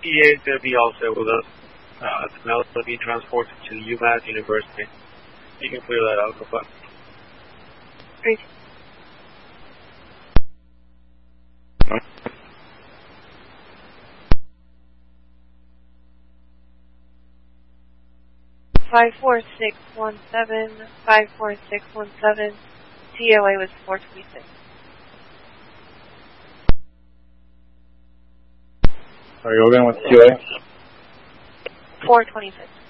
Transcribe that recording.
EA is going to be all set with us. The mail is going to be transported to UMass University. You can clear that out, goodbye. Great. Five 54617, 54617, TOA was 426. Are you going with TOA? 426.